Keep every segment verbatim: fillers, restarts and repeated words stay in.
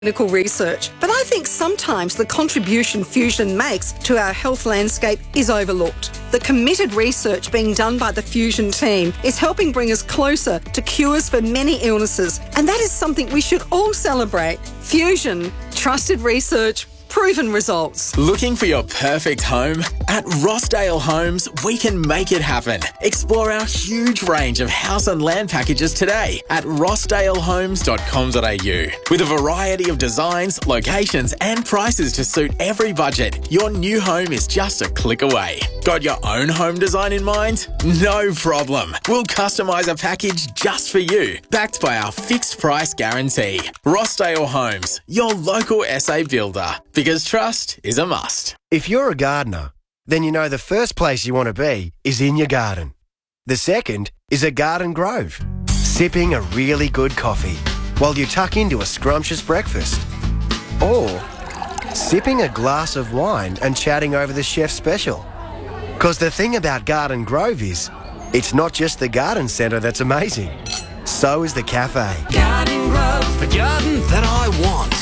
clinical research, but I think sometimes the contribution Fusion makes to our health landscape is overlooked. The committed research being done by the Fusion team is helping bring us closer to cures for many illnesses, and that is something we should all celebrate. Fusion, trusted research, proven results. Looking for your perfect home? At Rossdale Homes, we can make it happen. Explore our huge range of house and land packages today at rossdale homes dot com dot a u. With a variety of designs, locations and prices to suit every budget, your new home is just a click away. Got your own home design in mind? No problem. We'll customise a package just for you, backed by our fixed price guarantee. Rossdale Homes, your local S A builder. Because trust is a must. If you're a gardener, then you know the first place you want to be is in your garden. The second is a garden grove, sipping a really good coffee while you tuck into a scrumptious breakfast. Or sipping a glass of wine and chatting over the chef's special. Because the thing about Garden Grove is, it's not just the garden centre that's amazing. So is the cafe. Garden Grove, the garden that I want.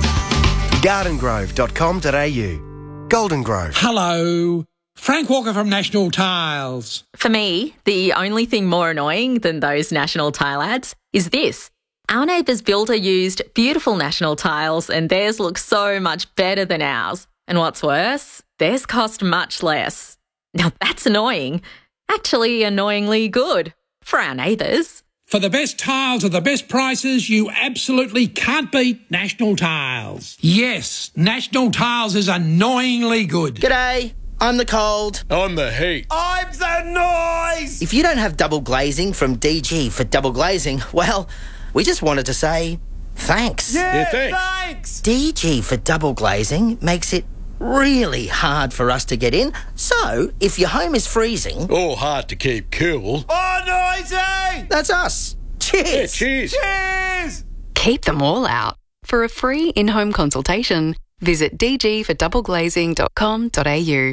garden grove dot com dot a u. Golden Grove. Hello. Frank Walker from National Tiles. For me, the only thing more annoying than those National Tile ads is this. Our neighbour's builder used beautiful National Tiles and theirs looks so much better than ours. And what's worse, theirs cost much less. Now that's annoying. Actually annoyingly good for our neighbours. For the best tiles at the best prices, you absolutely can't beat National Tiles. Yes, National Tiles is annoyingly good. G'day, I'm the cold. I'm the heat. I'm the noise! If you don't have double glazing from D G for double glazing, well, we just wanted to say thanks. Yeah, Yeah, thanks. thanks! D G for double glazing makes it really hard for us to get in. So, if your home is freezing... Or hard to keep cool. Oh, noisy! That's us. Cheers! Yeah, cheers! Cheers! Keep them all out. For a free in-home consultation, visit d g for double glazing dot com dot a u.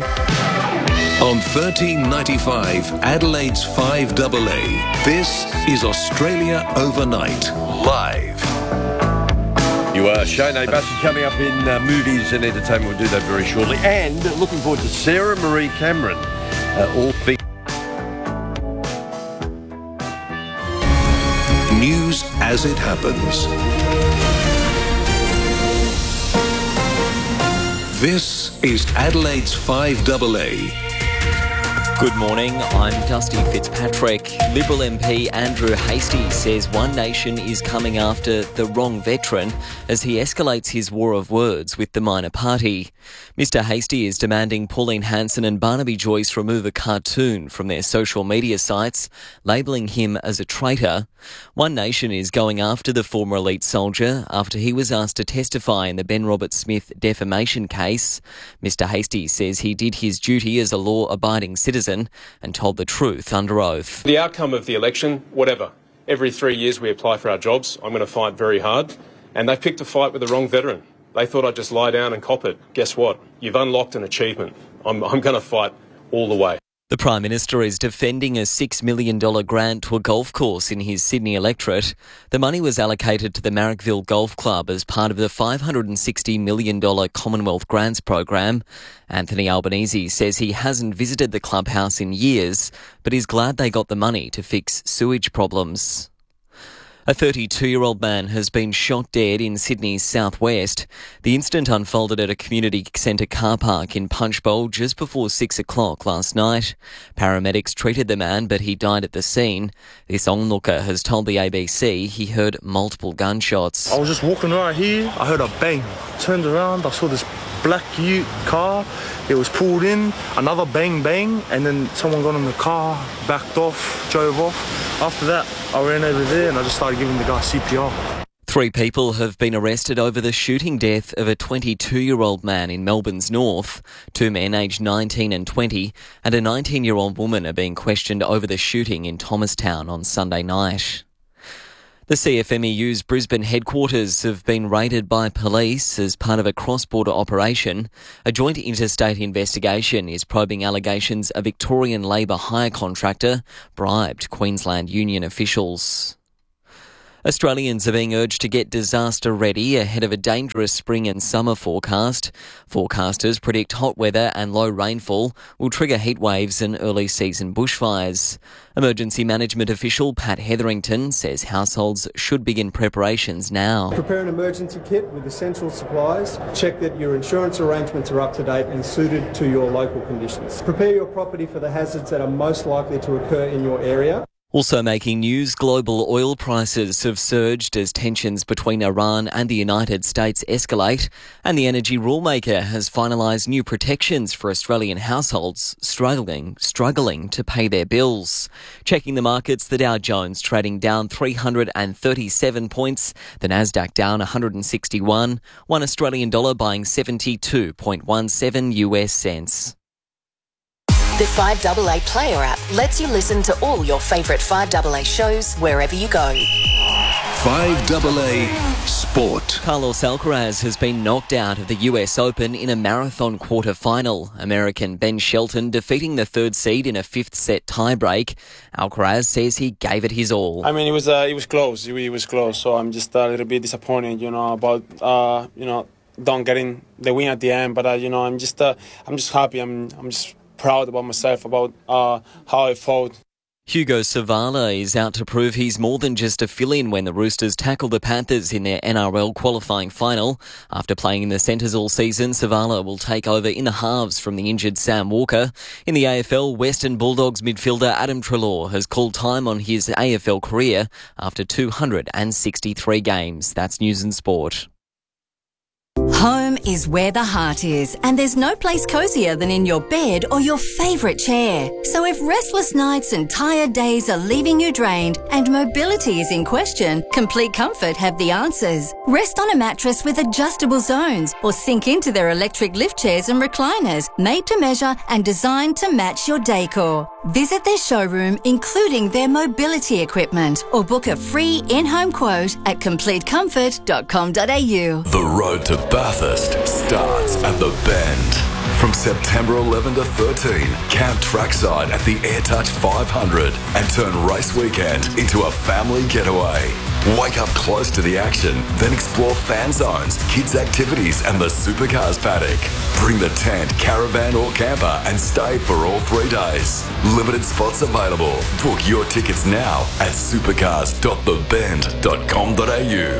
On thirteen ninety-five, Adelaide's five A A, this is Australia Overnight, live. You are Shane Bassett coming up in uh, movies and entertainment. We'll do that very shortly. And looking forward to Sarah Marie Cameron. Uh, all things. News as it happens. This is Adelaide's five A A. Good morning, I'm Dusty Fitzpatrick. Liberal M P Andrew Hastie says One Nation is coming after the wrong veteran as he escalates his war of words with the minor party. Mister Hastie is demanding Pauline Hanson and Barnaby Joyce remove a cartoon from their social media sites, labelling him as a traitor. One Nation is going after the former elite soldier after he was asked to testify in the Ben Roberts-Smith defamation case. Mister Hastie says he did his duty as a law-abiding citizen and told the truth under oath. The outcome of the election, whatever. Every three years we apply for our jobs. I'm going to fight very hard. And they picked a fight with the wrong veteran. They thought I'd just lie down and cop it. Guess what? You've unlocked an achievement. I'm, I'm going to fight all the way. The Prime Minister is defending a six million dollars grant to a golf course in his Sydney electorate. The money was allocated to the Marrickville Golf Club as part of the five hundred sixty million dollars Commonwealth Grants program. Anthony Albanese says he hasn't visited the clubhouse in years, but is glad they got the money to fix sewage problems. A thirty-two-year-old man has been shot dead in Sydney's southwest. The incident unfolded at a community centre car park in Punchbowl just before six o'clock last night. Paramedics treated the man, but he died at the scene. This onlooker has told the A B C he heard multiple gunshots. I was just walking right here. I heard a bang. Turned around. I saw this black ute car. It was pulled in. Another bang, bang. And then someone got in the car, backed off, drove off. After that, I ran over there and I just started giving the guy C P R. Three people have been arrested over the shooting death of a twenty-two-year-old man in Melbourne's north. Two men aged nineteen and twenty and a nineteen-year-old woman are being questioned over the shooting in Thomastown on Sunday night. The C F M E U's Brisbane headquarters have been raided by police as part of a cross-border operation. A joint interstate investigation is probing allegations a Victorian Labor hire contractor bribed Queensland union officials. Australians are being urged to get disaster ready ahead of a dangerous spring and summer forecast. Forecasters predict hot weather and low rainfall will trigger heat waves and early season bushfires. Emergency management official Pat Hetherington says households should begin preparations now. Prepare an emergency kit with essential supplies. Check that your insurance arrangements are up to date and suited to your local conditions. Prepare your property for the hazards that are most likely to occur in your area. Also making news, global oil prices have surged as tensions between Iran and the United States escalate, and the energy rulemaker has finalised new protections for Australian households struggling struggling to pay their bills. Checking the markets, the Dow Jones trading down three hundred thirty-seven points, the Nasdaq down one hundred sixty-one, one Australian dollar buying seventy-two point one seven U S cents. The five A A Player app lets you listen to all your favourite five A A shows wherever you go. five A A Sport. Carlos Alcaraz has been knocked out of the U S Open in a marathon quarter-final. American Ben Shelton defeating the third seed in a fifth-set tiebreak. Alcaraz says he gave it his all. I mean, it was uh, it was close. It was close. So I'm just a little bit disappointed, you know, about uh, you know, don't getting the win at the end. But uh, you know, I'm just uh, I'm just happy. I'm I'm just. proud about myself, about uh, how I fought. Hugo Savala is out to prove he's more than just a fill-in when the Roosters tackle the Panthers in their N R L qualifying final. After playing in the centres all season, Savala will take over in the halves from the injured Sam Walker. In the A F L, Western Bulldogs midfielder Adam Treloar has called time on his A F L career after two hundred sixty-three games. That's News and Sport. Home is where the heart is, and there's no place cosier than in your bed or your favourite chair. So if restless nights and tired days are leaving you drained and mobility is in question, Complete Comfort have the answers. Rest on a mattress with adjustable zones or sink into their electric lift chairs and recliners, made to measure and designed to match your decor. Visit their showroom, including their mobility equipment, or book a free in-home quote at complete comfort dot com dot a u. The road to Bathurst starts at the Bend. From September eleventh to thirteenth, camp trackside at the AirTouch five hundred and turn race weekend into a family getaway. Wake up close to the action, then explore fan zones, kids' activities and the supercars paddock. Bring the tent, caravan or camper and stay for all three days. Limited spots available. Book your tickets now at supercars dot the bend dot com dot a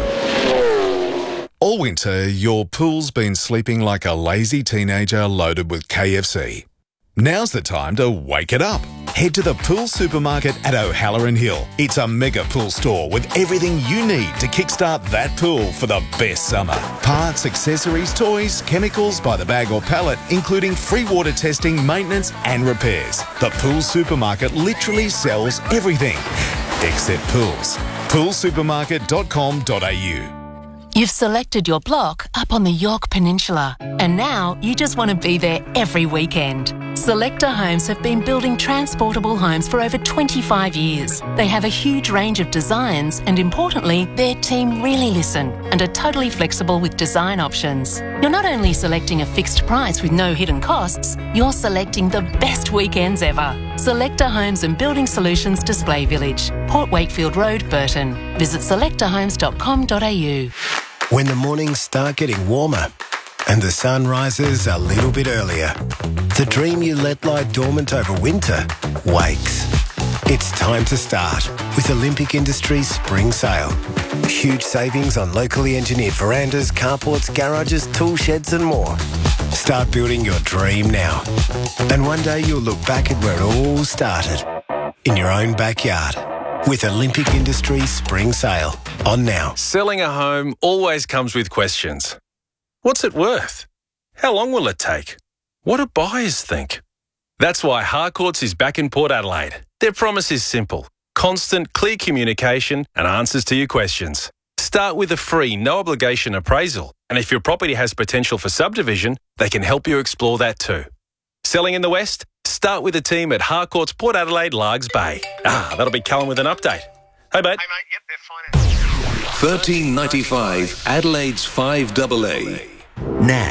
u. All winter, your pool's been sleeping like a lazy teenager loaded with K F C. Now's the time to wake it up. Head to the Pool Supermarket at O'Halloran Hill. It's a mega pool store with everything you need to kickstart that pool for the best summer. Parts, accessories, toys, chemicals by the bag or pallet, including free water testing, maintenance and repairs. The Pool Supermarket literally sells everything, except pools. pool supermarket dot com dot a u. You've selected your block up on the Yorke Peninsula, and now you just want to be there every weekend. Selector Homes have been building transportable homes for over twenty-five years. They have a huge range of designs, and importantly, their team really listen and are totally flexible with design options. You're not only selecting a fixed price with no hidden costs, you're selecting the best weekends ever. Selector Homes and Building Solutions Display Village, Port Wakefield Road, Burton. Visit selector homes dot com dot a u. When the mornings start getting warmer and the sun rises a little bit earlier, the dream you let lie dormant over winter wakes. It's time to start with Olympic Industries Spring Sale. Huge savings on locally engineered verandas, carports, garages, tool sheds and more. Start building your dream now. And one day you'll look back at where it all started, in your own backyard. With Olympic Industries Spring Sale on now. Selling a home always comes with questions. What's it worth? How long will it take? What do buyers think? That's why Harcourts is back in Port Adelaide. Their promise is simple: constant, clear communication and answers to your questions. Start with a free, no-obligation appraisal, and if your property has potential for subdivision, they can help you explore that too. Selling in the West? Start with the team at Harcourts Port Adelaide Largs Bay. Ah, that'll be Callum with an update. Hey, mate. Hey, mate. Yep, they're fine. thirteen ninety-five Adelaide's five A A. Now,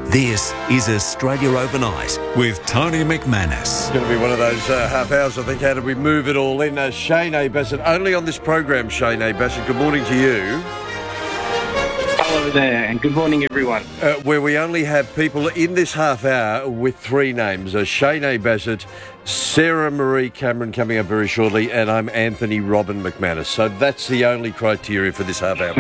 This is Australia Overnight with Tony McManus. It's going to be one of those uh, half hours, I think. How did we move it all in? Uh, Shane A. Bassett, only on this program, Shane A. Bassett. Good morning to you. Hello there, and good morning, everyone. Uh, where we only have people in this half hour with three names. Uh, Shane A. Bassett, Sarah Marie Cameron coming up very shortly, and I'm Anthony Robin McManus. So that's the only criteria for this half hour.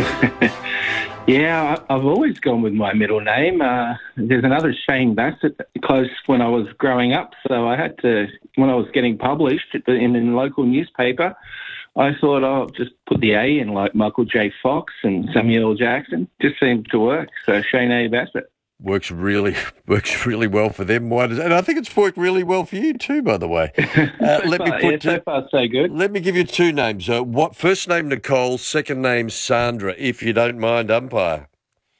Yeah, I've always gone with my middle name. Uh, there's another Shane Bassett close when I was growing up, so I had to, when I was getting published in a local newspaper, I thought I'll just put the A in like Michael J. Fox and Samuel L. Jackson. Just seemed to work, so Shane A. Bassett. Works really works really well for them. Why does, and I think it's worked really well for you too, by the way. Uh, so let far, me put yeah, so far so good. Let me give you two names. Uh, what first name Nicole, second name Sandra, if you don't mind, umpire.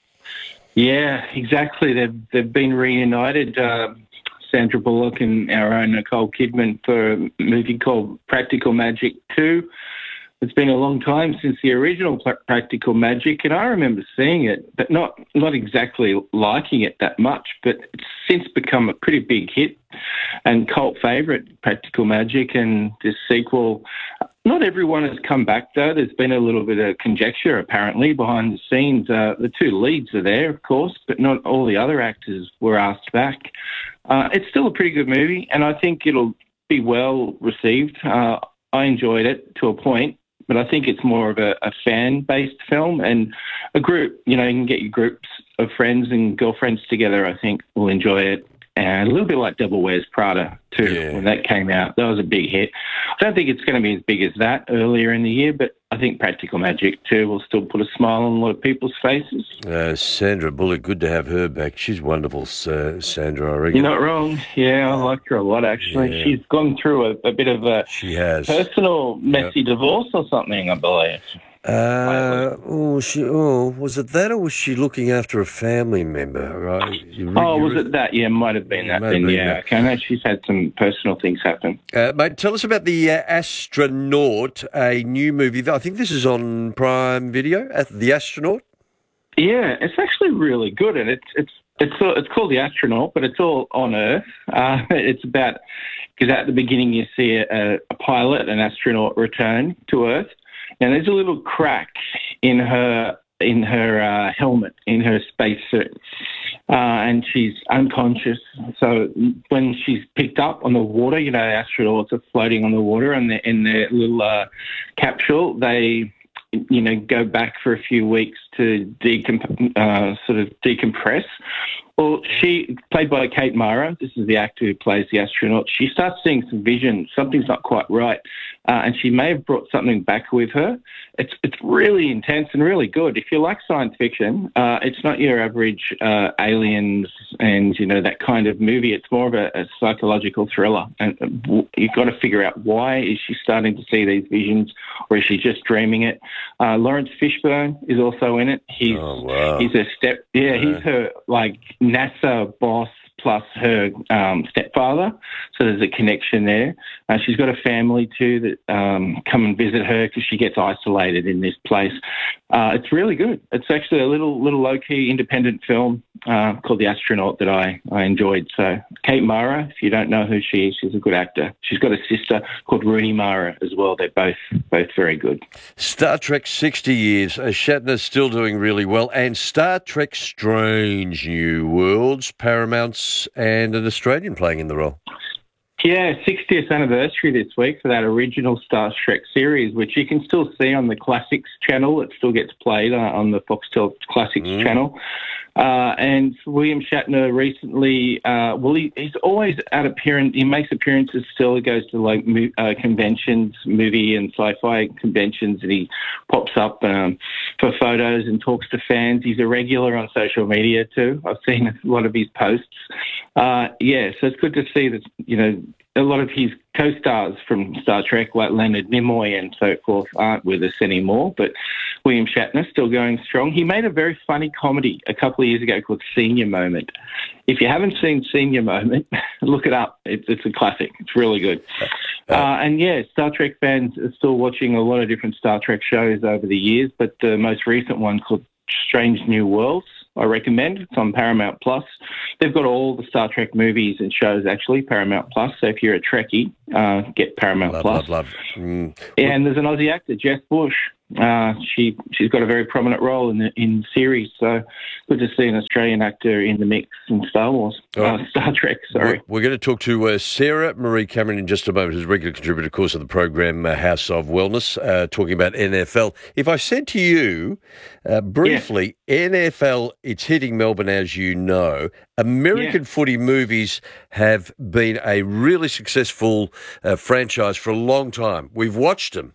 Yeah, exactly. They've they've been reunited. Uh, Sandra Bullock and our own Nicole Kidman for a movie called Practical Magic two. It's been a long time since the original Practical Magic, and I remember seeing it, but not not exactly liking it that much. But it's since become a pretty big hit and cult favourite, Practical Magic, and this sequel. Not everyone has come back, though. There's been a little bit of conjecture, apparently, behind the scenes. Uh, the two leads are there, of course, but not all the other actors were asked back. Uh, it's still a pretty good movie, and I think it'll be well received. Uh, I enjoyed it to a point, but I think it's more of a, a fan-based film, and a group, you know, you can get your groups of friends and girlfriends together, I think, will enjoy it. And a little bit like Devil Wears Prada, too, yeah. When that came out. That was a big hit. I don't think it's going to be as big as that earlier in the year, but I think Practical Magic two will still put a smile on a lot of people's faces. Uh, Sandra Bullock, good to have her back. She's wonderful, uh, Sandra, I reckon. You're not wrong. Yeah, I like her a lot, actually. Yeah. She's gone through a, a bit of a she has. personal, messy yep. divorce or something, I believe. Uh, oh, she, oh, was it that, or was she looking after a family member? Right? You, oh, you, was it that? Yeah, might have been that then, yeah. That. Okay, I know she's had some personal things happen. Uh, mate, tell us about The uh, Astronaut, a new movie. I think this is on Prime Video, The Astronaut. Yeah, it's actually really good, and it's it's it's it's called The Astronaut, but it's all on Earth. Uh, it's about, because at the beginning you see a, a pilot, an astronaut, return to Earth. Now, there's a little crack in her in her uh, helmet, in her spacesuit, uh, and she's unconscious. So when she's picked up on the water, you know, astronauts are floating on the water, and they're in their little uh, capsule, they, you know, go back for a few weeks to decomp- uh, sort of decompress. Well, she, played by Kate Mara, this is the actor who plays the astronaut, she starts seeing some vision. Something's not quite right. Uh, and she may have brought something back with her. It's it's really intense and really good. If you like science fiction, uh, it's not your average uh, aliens and, you know, that kind of movie. It's more of a, a psychological thriller. And uh, you've got to figure out, why is she starting to see these visions, or is she just dreaming it? Uh, Lawrence Fishburne is also in it. He's, oh, wow. he's a step, yeah, yeah, he's her, like, NASA boss plus her um, stepfather, so there's a connection there. Uh, she's got a family too that um, come and visit her because she gets isolated in this place. Uh, it's really good. It's actually a little little low-key independent film uh, called The Astronaut that I, I enjoyed. So Kate Mara, if you don't know who she is, she's a good actor. She's got a sister called Rooney Mara as well. They're both both very good. Star Trek sixty years. Uh, Shatner's still doing really well. And Star Trek Strange New Worlds, Paramount's and an Australian playing in the role. Yeah, sixtieth anniversary this week for that original Star Trek series, which you can still see on the Classics channel. It still gets played uh, on the Foxtel Classics mm. channel. Uh, and William Shatner recently, uh, well, he, he's always at appearance. He makes appearances still. He goes to like mo- uh, conventions, movie and sci-fi conventions, and he pops up um, for photos and talks to fans. He's a regular on social media too. I've seen a lot of his posts. Uh, yeah, so it's good to see that, you know, a lot of his co-stars from Star Trek, like Leonard Nimoy and so forth, aren't with us anymore, but William Shatner still going strong. He made a very funny comedy a couple of years ago called Senior Moment. If you haven't seen Senior Moment, look it up. It's, it's a classic. It's really good. Uh, and, yeah, Star Trek fans are still watching a lot of different Star Trek shows over the years, but the most recent one called Strange New Worlds I recommend. It's on Paramount Plus. They've got all the Star Trek movies and shows, actually, Paramount Plus. So if you're a Trekkie, uh, get Paramount love, Plus. Love, love, mm. And there's an Aussie actor, Jess Bush. Uh, she, she's got a very prominent role in the in the series. So good to see an Australian actor in the mix in Star Wars. Oh. Uh, Star Trek, sorry. We're, we're going to talk to uh, Sarah Marie Cameron in just a moment, who's a regular contributor, of course, of the program uh, House of Wellness, uh, talking about N F L. If I said to you uh, briefly, yeah. N F L, it's hitting Melbourne, as you know. American yeah. footy movies have been a really successful uh, franchise for a long time. We've watched them.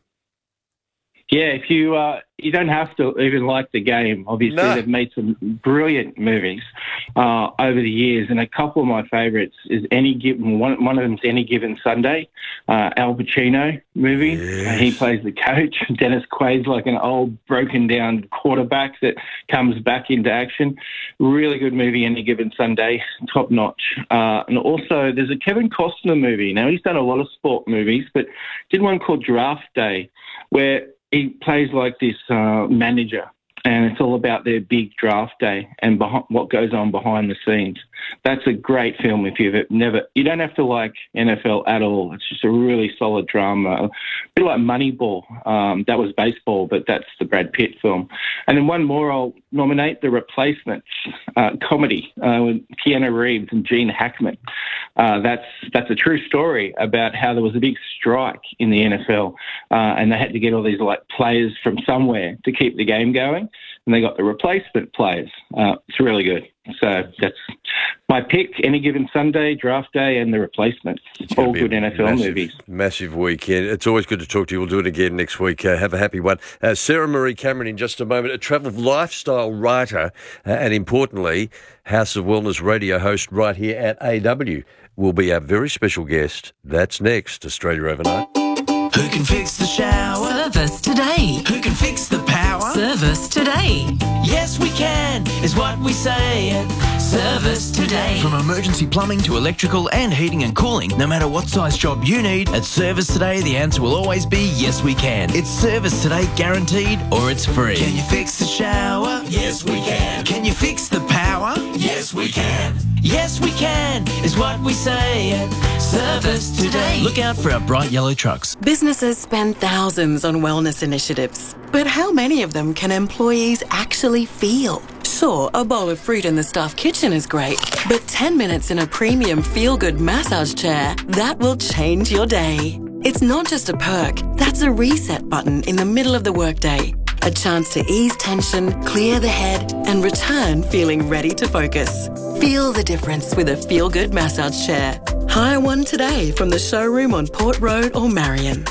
Yeah, if you uh, you don't have to even like the game. Obviously, no. They've made some brilliant movies uh, over the years, and a couple of my favourites is Any Given. One, one of them's Any Given Sunday, uh, Al Pacino movie. Yes. Uh, he plays the coach. Dennis Quaid's like an old, broken down quarterback that comes back into action. Really good movie, Any Given Sunday, top notch. Uh, and also, there's a Kevin Costner movie. Now he's done a lot of sport movies, but did one called Draft Day, where he plays like this uh, manager, and it's all about their big draft day and beh- what goes on behind the scenes. That's a great film if you've never... You don't have to like N F L at all. It's just a really solid drama. A bit like Moneyball. Um, that was baseball, but that's the Brad Pitt film. And then one more I'll nominate, The Replacements, uh, comedy uh, with Keanu Reeves and Gene Hackman. Uh, that's that's a true story about how there was a big strike in the N F L, uh, and they had to get all these like players from somewhere to keep the game going, and they got the replacement players. Uh, it's really good. So that's my pick, Any Given Sunday, Draft Day, and The Replacements. All good N F L massive, movies. Massive weekend. It's always good to talk to you. We'll do it again next week. Uh, have a happy one. Uh, Sarah Marie Cameron in just a moment, a travel lifestyle writer, uh, and importantly, House of Wellness radio host right here at A W. Will be our very special guest. That's next, Australia Overnight. Who can fix the shower? Service today. Who can fix the power? Service today. Yes, we can, is what we say at Service Today. From emergency plumbing to electrical and heating and cooling, no matter what size job you need, at Service Today, the answer will always be yes, we can. It's Service Today guaranteed, or it's free. Can you fix the shower? Yes, we can. Can you fix the power? Yes, we can. Yes, we can, is what we say at Service Today. Look out for our bright yellow trucks. Businesses spend thousands on wellness initiatives, but how many of them can employees actually feel? Sure, a bowl of fruit in the staff kitchen is great, but ten minutes in a premium feel-good massage chair, that will change your day. It's not just a perk, that's a reset button in the middle of the workday. A chance to ease tension, clear the head, and return feeling ready to focus. Feel the difference with a feel-good massage chair. Hire one today from the showroom on Port Road or Marion.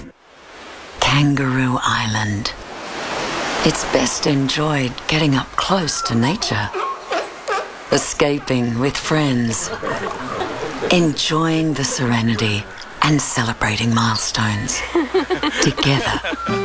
Kangaroo Island. It's best enjoyed getting up close to nature. Escaping with friends. Enjoying the serenity and celebrating milestones. Together.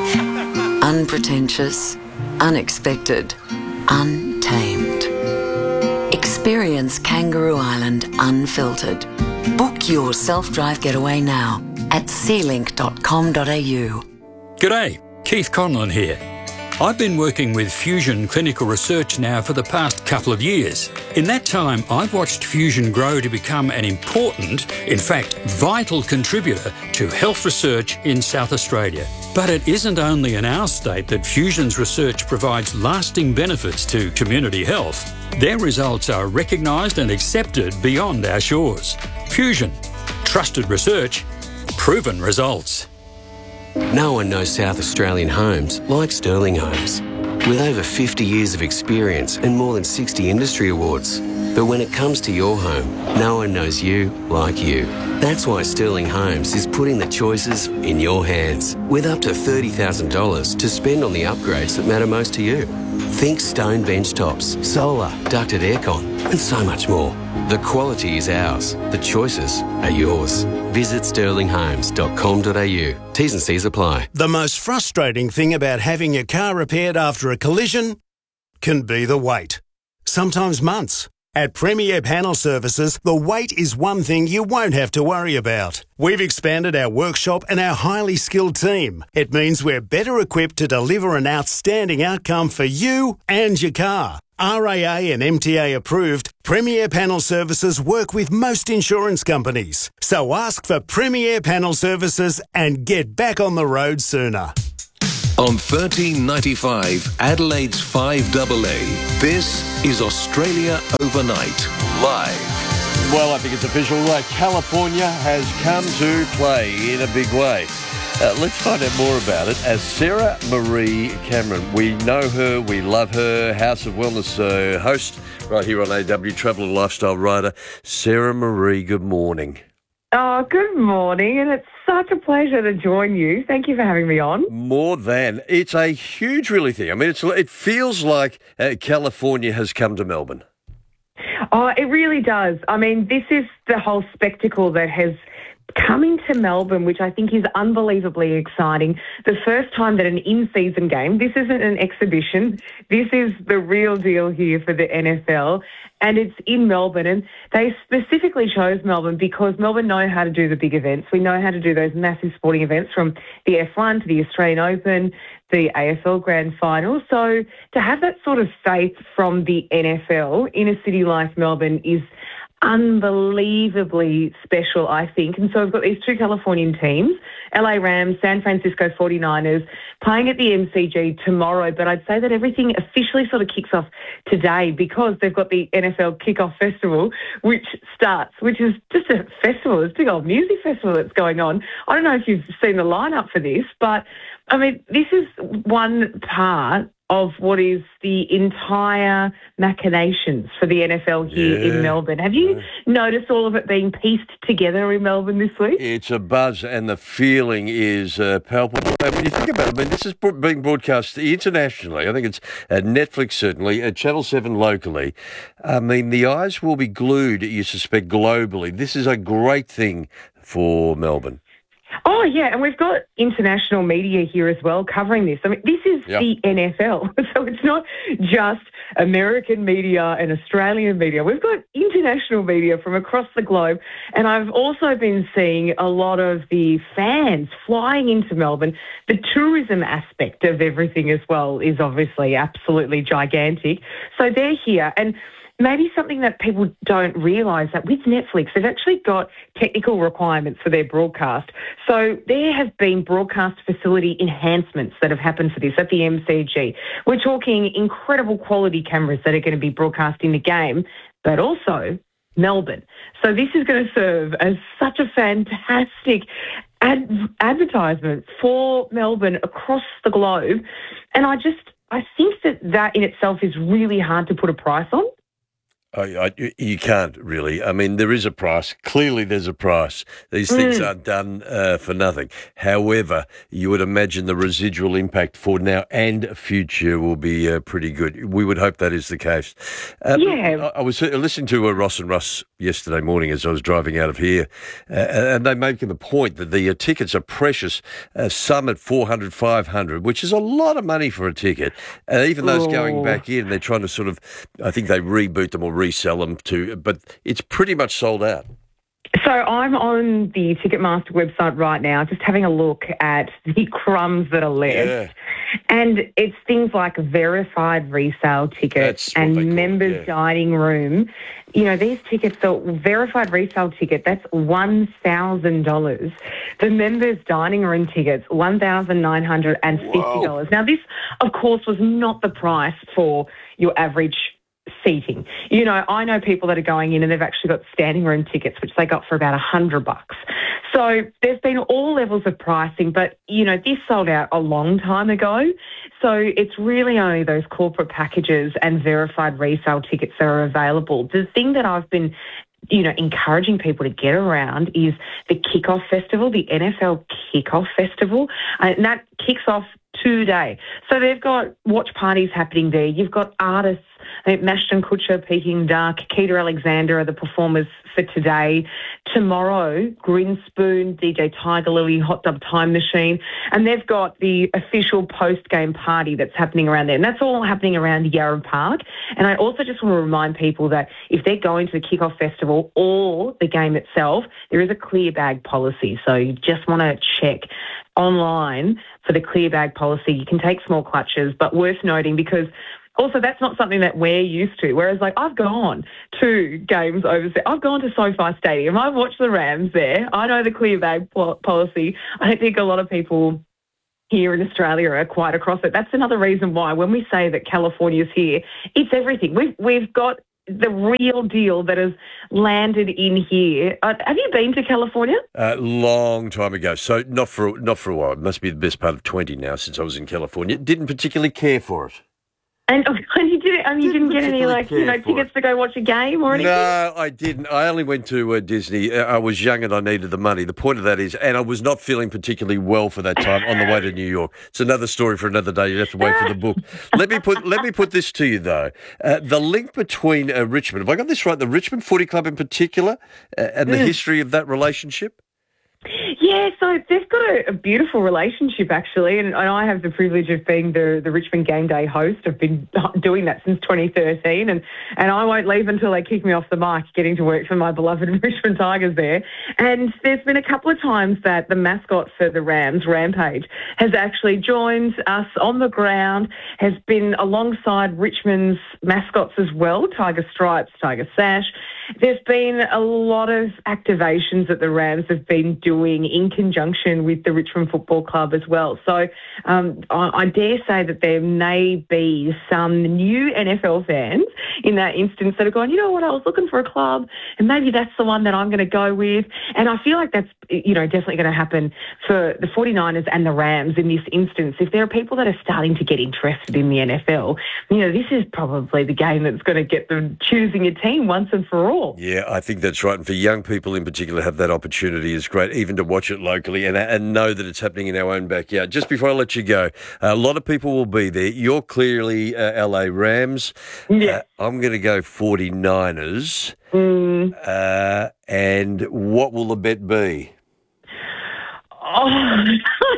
Unpretentious, unexpected, untamed. Experience Kangaroo Island unfiltered. Book your self-drive getaway now at sea link dot com dot a u. G'day, Keith Conlon here. I've been working with Fusion Clinical Research now for the past couple of years. In that time, I've watched Fusion grow to become an important, in fact, vital contributor to health research in South Australia. But it isn't only in our state that Fusion's research provides lasting benefits to community health. Their results are recognised and accepted beyond our shores. Fusion. Trusted research. Proven results. No one knows South Australian homes like Sterling Homes. With over fifty years of experience and more than sixty industry awards. But when it comes to your home, no one knows you like you. That's why Sterling Homes is putting the choices in your hands, with up to thirty thousand dollars to spend on the upgrades that matter most to you. Think stone bench tops, solar, ducted aircon, and so much more. The quality is ours. The choices are yours. Visit sterling homes dot com dot a u. T's and C's apply. The most frustrating thing about having your car repaired after a collision can be the wait. Sometimes months. At Premier Panel Services, the wait is one thing you won't have to worry about. We've expanded our workshop and our highly skilled team. It means we're better equipped to deliver an outstanding outcome for you and your car. R A A and M T A approved, Premier Panel Services work with most insurance companies. So ask for Premier Panel Services and get back on the road sooner. On thirteen ninety-five, Adelaide's five A A, this is Australia Overnight, live. Well, I think it's official. Uh, California has come to play in a big way. Uh, let's find out more about it. As Sarah Marie Cameron, we know her, we love her, House of Wellness uh, host right here on A W, travel and lifestyle writer. Sarah Marie, good morning. Oh, good morning, and it's such a pleasure to join you. Thank you for having me on. More than. It's a huge, really thing. I mean, it's, it feels like uh, California has come to Melbourne. Oh, it really does. I mean, this is the whole spectacle that has coming to Melbourne, which I think is unbelievably exciting. The first time that an in-season game, this isn't an exhibition, this is the real deal here for the N F L, and it's in Melbourne. And they specifically chose Melbourne because Melbourne know how to do the big events. We know how to do those massive sporting events, from the F one to the Australian Open, the A F L Grand Final. So to have that sort of faith from the N F L in a city like Melbourne is unbelievably special, I think. And so we've got these two Californian teams, L A Rams, San Francisco forty-niners, playing at the M C G tomorrow. But I'd say that everything officially sort of kicks off today because they've got the N F L Kickoff Festival, which starts, which is just a festival. It's a big old music festival that's going on. I don't know if you've seen the lineup for this, but I mean, this is one part of what is the entire machinations for the N F L here yeah. in Melbourne. Have you noticed all of it being pieced together in Melbourne this week? It's a buzz, and the feeling is uh, palpable. When you think about it, I mean, this is being broadcast internationally. I think it's at Netflix, certainly, at Channel seven locally. I mean, the eyes will be glued, you suspect, globally. This is a great thing for Melbourne. Oh, yeah, and we've got international media here as well covering this. I mean, this is yep. the N F L, so it's not just American media and Australian media. We've got international media from across the globe, and I've also been seeing a lot of the fans flying into Melbourne. The tourism aspect of everything as well is obviously absolutely gigantic. So they're here, and maybe something that people don't realise, that with Netflix, they've actually got technical requirements for their broadcast. So there have been broadcast facility enhancements that have happened for this at the M C G. We're talking incredible quality cameras that are going to be broadcasting the game, but also Melbourne. So this is going to serve as such a fantastic ad- advertisement for Melbourne across the globe. And I just, I think that that in itself is really hard to put a price on. I, I, you can't really. I mean, there is a price. Clearly, there's a price. These things mm. aren't done uh, for nothing. However, you would imagine the residual impact for now and future will be uh, pretty good. We would hope that is the case. Um, yeah. I, I was listening to uh, Ross and Russ yesterday morning as I was driving out of here, uh, and they making the point that the uh, tickets are precious. Uh, some at four hundred, five hundred, which is a lot of money for a ticket. Uh, even those oh. going back in, they're trying to sort of, I think they reboot them or resell them to, but it's pretty much sold out. So I'm on the Ticketmaster website right now, just having a look at the crumbs that are left. Yeah. And it's things like verified resale tickets and members yeah. dining room. You know, these tickets, the verified resale ticket, that's one thousand dollars. The members dining room tickets, one thousand nine hundred fifty dollars. Whoa. Now, this, of course, was not the price for your average seating. You know, I know people that are going in and they've actually got standing room tickets, which they got for about a hundred bucks. So there's been all levels of pricing, but, you know, this sold out a long time ago. So it's really only those corporate packages and verified resale tickets that are available. The thing that I've been, you know, encouraging people to get around is the Kickoff Festival, the N F L Kickoff Festival, and that kicks off today. So they've got watch parties happening there. You've got artists, I think Mashton Kutcher, Peking Duck, Keita Alexander are the performers for today. Tomorrow, Grinspoon, D J Tiger Lily, Hot Tub Time Machine, and they've got the official post-game party that's happening around there. And that's all happening around Yarra Park. And I also just want to remind people that if they're going to the Kickoff Festival or the game itself, there is a clear bag policy. So you just want to check online for the clear bag policy. You can take small clutches, but worth noting because also, that's not something that we're used to. Whereas, like, I've gone to games overseas. I've gone to SoFi Stadium. I've watched the Rams there. I know the clear bag po- policy. I don't think a lot of people here in Australia are quite across it. That's another reason why when we say that California's here, it's everything. We've, we've got the real deal that has landed in here. Uh, have you been to California? A uh, long time ago. So not for not for a while. It must be the best part of twenty now since I was in California. Didn't particularly care for it. And, and you didn't, and you didn't, didn't get any like you know tickets it. to go watch a game or anything. No, I didn't. I only went to uh, Disney. I was young and I needed the money. The point of that is, and I was not feeling particularly well for that time on the way to New York. It's another story for another day. You have to wait for the book. Let me put let me put this to you though: uh, the link between uh, Richmond. Have I got this right? The Richmond Footy Club in particular, uh, and the mm. history of that relationship. Yeah, so they've got a, a beautiful relationship, actually, and, and I have the privilege of being the, the Richmond Game Day host. I've been doing that since twenty thirteen, and, and I won't leave until they kick me off the mic, getting to work for my beloved Richmond Tigers there. And there's been a couple of times that the mascot for the Rams, Rampage, has actually joined us on the ground, has been alongside Richmond's mascots as well, Tiger Stripes, Tiger Sash. There's been a lot of activations that the Rams have been doing in conjunction with the Richmond Football Club as well. So um, I, I dare say that there may be some new N F L fans in that instance that are going, you know what, I was looking for a club and maybe that's the one that I'm going to go with. And I feel like that's, you know, definitely going to happen for the forty-niners and the Rams in this instance. If there are people that are starting to get interested in the N F L, you know, this is probably the game that's going to get them choosing a team once and for all. Yeah, I think that's right. And for young people in particular, have that opportunity is great, even to watch it locally and, and know that it's happening in our own backyard. Just before I let you go, a lot of people will be there. You're clearly uh, L A Rams. Yeah. Uh, I'm going to go forty-niners. Mm. Uh, and what will the bet be? Oh,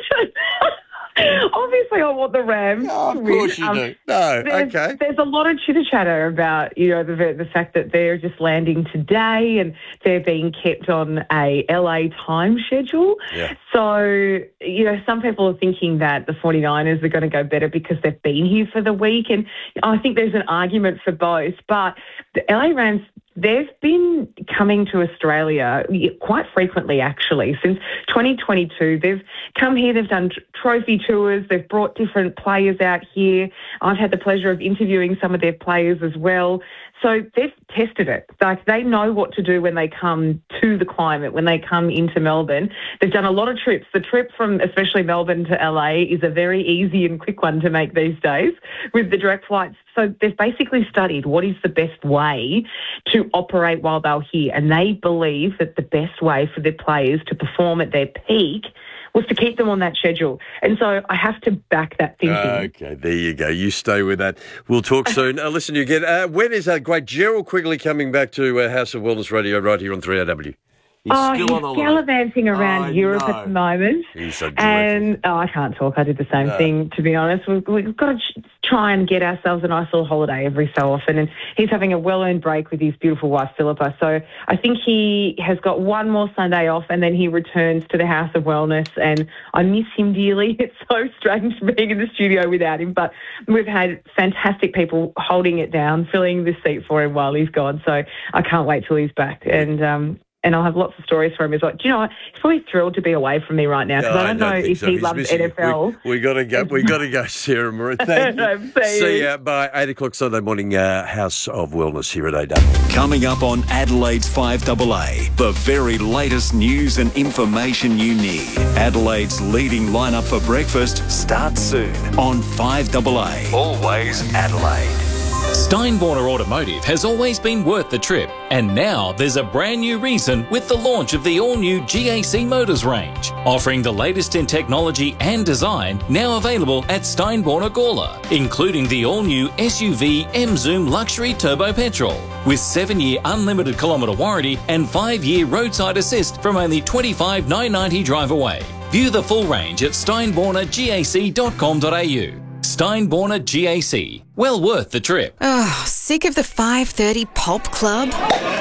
obviously, I want the Rams. Oh, of course you um, do. No, there's, okay. There's a lot of chitter-chatter about, you know, the the fact that they're just landing today and they're being kept on a L A time schedule. Yeah. So, you know, some people are thinking that the forty-niners are going to go better because they've been here for the week. And I think there's an argument for both. But the L A Rams, they've been coming to Australia quite frequently, actually, since twenty twenty-two. They've come here, they've done tr- trophy tours, they've brought different players out here. I've had the pleasure of interviewing some of their players as well. So they've tested it. Like, they know what to do when they come to the climate, when they come into Melbourne. They've done a lot of trips. The trip from especially Melbourne to L A is a very easy and quick one to make these days with the direct flights. So they've basically studied what is the best way to operate while they're here. And they believe that the best way for their players to perform at their peak was to keep them on that schedule. And so I have to back that thinking. Okay, there you go. You stay with that. We'll talk soon. Uh, listen, you get, uh, when is that great Gerald Quigley coming back to uh, House of Wellness Radio right here on three A W? He's oh, he's gallivanting around I Europe know. at the moment. He's so and oh, I can't talk. I did the same No. thing, to be honest. We've, we've got to ch- try and get ourselves a nice little holiday every so often. And he's having a well-earned break with his beautiful wife, Philippa. So I think he has got one more Sunday off and then he returns to the House of Wellness. And I miss him dearly. It's so strange being in the studio without him. But we've had fantastic people holding it down, filling the seat for him while he's gone. So I can't wait till he's back. And, um, And I'll have lots of stories for him as well. Do you know what? He's probably thrilled to be away from me right now because No, I don't I don't know think if so. he He's loves missing- N F L. We, we got to go. We got to go, Sarah Marie. Thank you. I'm saying. See you by eight o'clock Sunday morning. Uh, House of Wellness here at A W. Coming up on Adelaide's five A A, the very latest news and information you need. Adelaide's leading lineup for breakfast starts soon on five A A. Always Adelaide. Steinborner Automotive has always been worth the trip, and now there's a brand new reason with the launch of the all-new G A C Motors range, offering the latest in technology and design, now available at Steinborner Gawler, including the all-new S U V M-Zoom Luxury Turbo Petrol, with seven-year unlimited kilometre warranty and five-year roadside assist from only twenty-five thousand nine hundred ninety dollars drive away. View the full range at steinborner gac dot com dot a u. Steinborner G A C. Well worth the trip. Oh, sick of the five thirty pop club?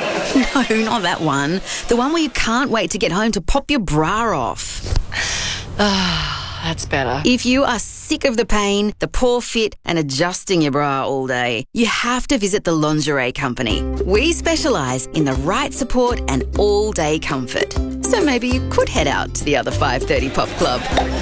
No, not that one. The one where you can't wait to get home to pop your bra off. Ah. that's better. If you are sick of the pain, the poor fit and adjusting your bra all day, you have to visit the Lingerie Company. We specialise in the right support and all-day comfort. So maybe you could head out to the other five thirty Pop Club.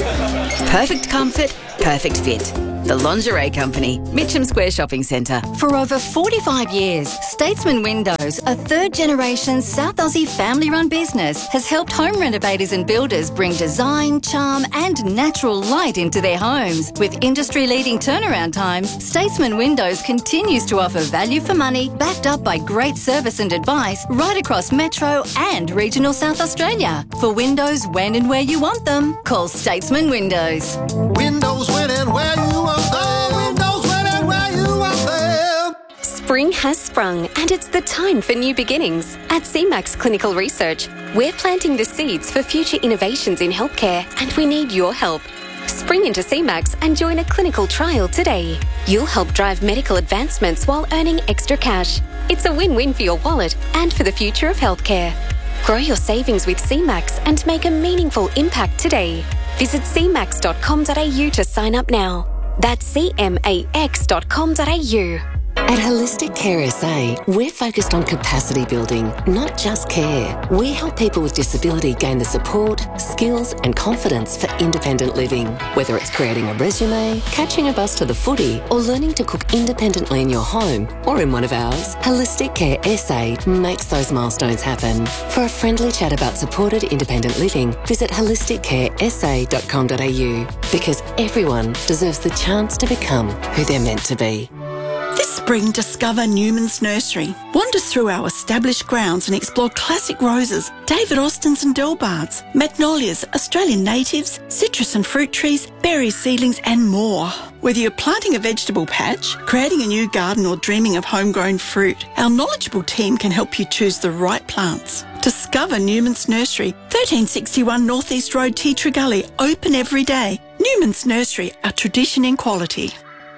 Perfect comfort, perfect fit. The Lingerie Company, Mitcham Square Shopping Centre. For over forty-five years, Statesman Windows, a third-generation South Aussie family-run business, has helped home renovators and builders bring design, charm and natural light into their homes. With industry-leading turnaround times, Statesman Windows continues to offer value for money, backed up by great service and advice right across Metro and regional South Australia. For windows when and where you want them, call Statesman Windows. Windows when and where you want them. Windows when and where you want them. Spring has sprung and it's the time for new beginnings. At C MAX Clinical Research, we're planting the seeds for future innovations in healthcare and we need your help. Spring into C MAX and join a clinical trial today. You'll help drive medical advancements while earning extra cash. It's a win-win for your wallet and for the future of healthcare. Grow your savings with C MAX and make a meaningful impact today. Visit c max dot com dot a u to sign up now. That's c max dot com dot a u. At Holistic Care S A, we're focused on capacity building, not just care. We help people with disability gain the support, skills and confidence for independent living. Whether it's creating a resume, catching a bus to the footy or learning to cook independently in your home or in one of ours, Holistic Care S A makes those milestones happen. For a friendly chat about supported independent living, visit holistic care s a dot com dot a u because everyone deserves the chance to become who they're meant to be. This spring, discover Newman's Nursery. Wander through our established grounds and explore classic roses, David Austins and Delbards, magnolias, Australian natives, citrus and fruit trees, berry seedlings and more. Whether you're planting a vegetable patch, creating a new garden or dreaming of homegrown fruit, our knowledgeable team can help you choose the right plants. Discover Newman's Nursery, thirteen sixty-one North East Road, Tea Tree Gully, open every day. Newman's Nursery, our tradition in quality.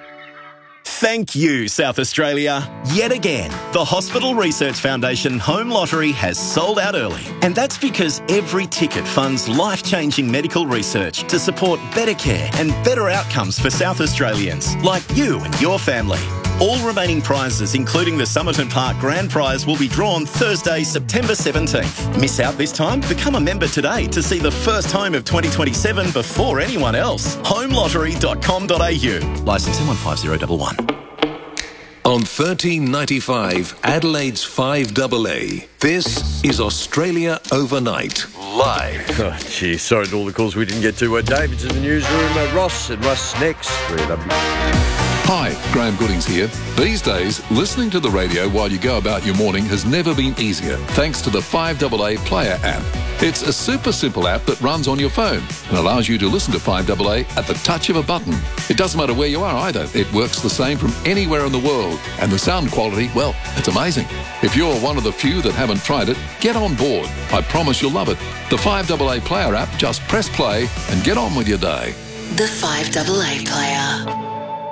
Thank you, South Australia. Yet again, the Hospital Research Foundation Home Lottery has sold out early. And that's because every ticket funds life-changing medical research to support better care and better outcomes for South Australians, like you and your family. All remaining prizes, including the Somerton Park Grand Prize, will be drawn Thursday, September seventeenth. Miss out this time? Become a member today to see the first home of twenty twenty-seven before anyone else. home lottery dot com dot a u. Licence M one five zero one one. On thirteen ninety-five, Adelaide's five double A, this is Australia Overnight, live. Oh, gee, sorry to all the calls we didn't get to. Uh, David's in the newsroom. Uh, Ross and Russ next. three W. Hi, Graham Goodings here. These days, listening to the radio while you go about your morning has never been easier, thanks to the five double A Player app. It's a super simple app that runs on your phone and allows you to listen to five double A at the touch of a button. It doesn't matter where you are either. It works the same from anywhere in the world. And the sound quality, well, it's amazing. If you're one of the few that haven't tried it, get on board. I promise you'll love it. The five double A Player app, just press play and get on with your day. The five double A Player.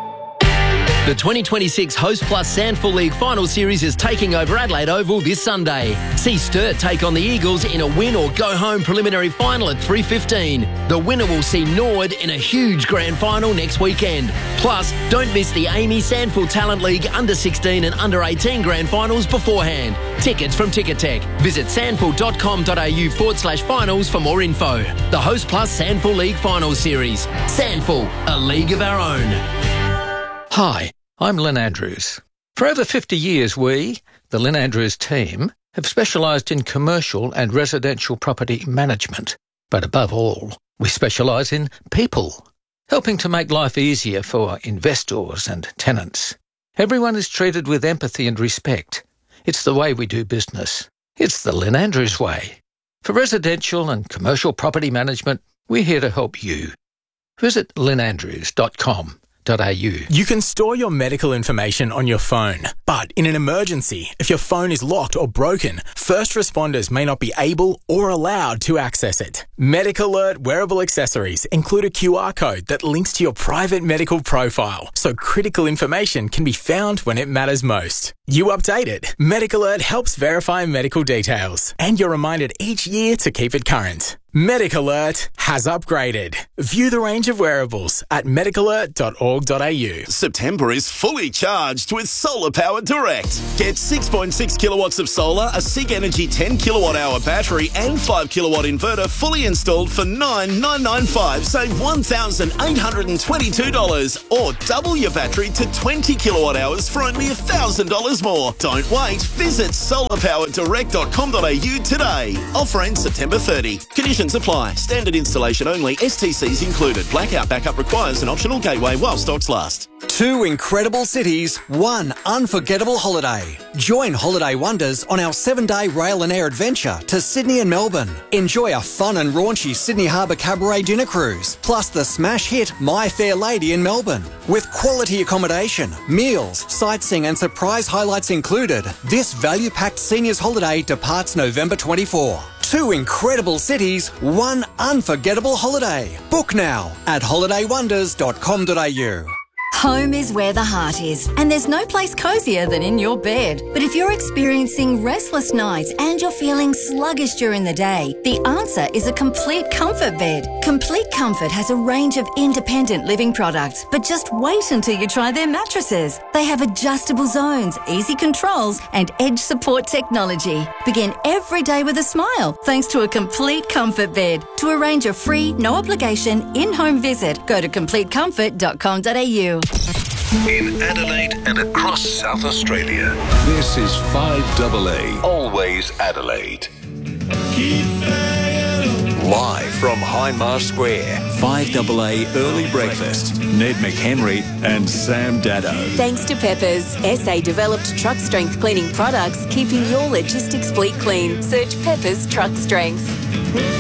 The twenty twenty-six Host Plus Sandful League Final Series is taking over Adelaide Oval this Sunday. See Sturt take on the Eagles in a win or go home preliminary final at three fifteen. The winner will see Norwood in a huge grand final next weekend. Plus, don't miss the Amy Sandful Talent League under sixteen and under eighteen grand finals beforehand. Tickets from Ticketek. Visit sandful dot com dot a u forward slash finals for more info. The Host Plus Sandful League Final Series. Sandful, a league of our own. Hi, I'm Lynn Andrews. For over fifty years, we, the Lynn Andrews team, have specialised in commercial and residential property management. But above all, we specialise in people, helping to make life easier for investors and tenants. Everyone is treated with empathy and respect. It's the way we do business. It's the Lynn Andrews way. For residential and commercial property management, we're here to help you. Visit lynn andrews dot com. You can store your medical information on your phone, but in an emergency, if your phone is locked or broken, first responders may not be able or allowed to access it. MedicAlert wearable accessories include a Q R code that links to your private medical profile, so critical information can be found when it matters most. you update it. Medical Alert helps verify medical details, and you're reminded each year to keep it current. Medical Alert has upgraded. View the range of wearables at medical alert dot org dot a u. September is fully charged with Solar Power Direct. Get six point six kilowatts of solar, a SIG Energy ten kilowatt hour battery and five kilowatt inverter fully installed for nine thousand nine hundred ninety-five dollars. Save one thousand eight hundred twenty-two dollars or double your battery to twenty kilowatt hours for only one thousand dollars more. Don't wait. Visit solar power direct dot com dot a u today. Offer ends September thirtieth. Conditions apply. Standard installation only. S T Cs included. Blackout backup requires an optional gateway while stocks last. Two incredible cities, one unforgettable holiday. Join Holiday Wonders on our seven-day rail and air adventure to Sydney and Melbourne. Enjoy a fun and raunchy Sydney Harbour Cabaret dinner cruise, plus the smash hit My Fair Lady in Melbourne. With quality accommodation, meals, sightseeing and surprise highlights included, this value-packed seniors holiday departs November twenty-fourth. Two incredible cities, one unforgettable holiday. Book now at holiday wonders dot com dot a u. Home is where the heart is, and there's no place cozier than in your bed. But if you're experiencing restless nights and you're feeling sluggish during the day, the answer is a Complete Comfort bed. Complete Comfort has a range of independent living products, but just wait until you try their mattresses. They have adjustable zones, easy controls, and edge support technology. Begin every day with a smile thanks to a Complete Comfort bed. To arrange a free, no obligation, in-home visit, go to complete comfort dot com dot a u. In Adelaide and across South Australia, this is five A A, always Adelaide. Live from Hindmarsh Square, five A A Early Breakfast, Ned McHenry and Sam Dado. Thanks to Peppers, S A-developed truck strength cleaning products, keeping your logistics fleet clean. Search Peppers Truck Strength.